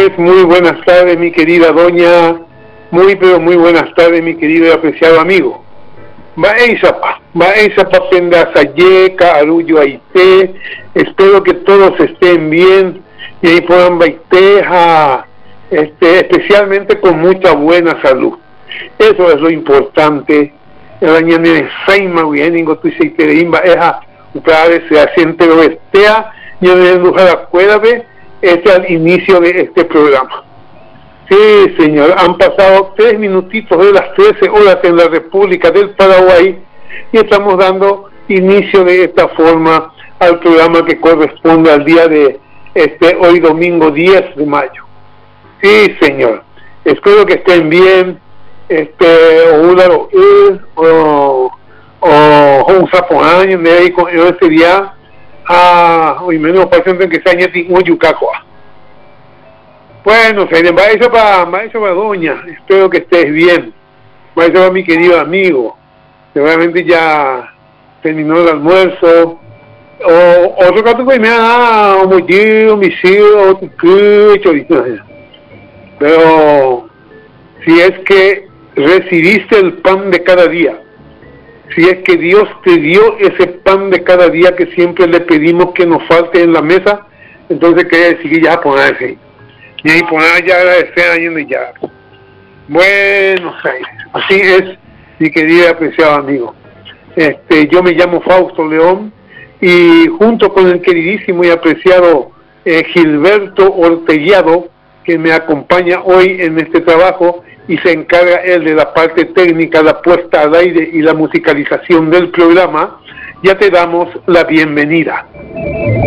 Pues muy buenas tardes, mi querida doña, pero muy buenas tardes, mi querido y apreciado amigo. Baeisapa penda sayeca, arullo aite, espero que todos estén bien y ahí puedan baiteja, especialmente con mucha buena salud. Eso es lo importante. El año de Saima, bien, ingo tu se tereimba, eja, uprave se asiente lo estea, yo de la cuérdame. Este es el inicio de este programa. Sí, señor, han pasado 3 minutitos de las 13 horas en la República del Paraguay y estamos dando inicio de esta forma al programa que corresponde al día de hoy domingo 10 de mayo. Sí, señor, espero que estén bien, un sapoaño de ahí con ese día. Hoy menos paciente que se añade un yucacoa. Bueno, va eso para doña, espero que estés bien. Va eso para mi querido amigo, seguramente ya terminó el almuerzo. O otro caso que me ha un motivo, mi hijo, pero si es que recibiste el pan de cada día, si es que Dios te dio ese pan de cada día que siempre le pedimos que nos falte en la mesa, entonces quiere decir que ya ponerse. Y ahí poner ya agradecer año y ya. Buenos Aires. Así es, mi querido y apreciado amigo. Yo me llamo Fausto León y junto con el queridísimo y apreciado Gilberto Ortellado, que me acompaña hoy en este trabajo, y se encarga él de la parte técnica, la puesta al aire y la musicalización del programa, ya te damos la bienvenida.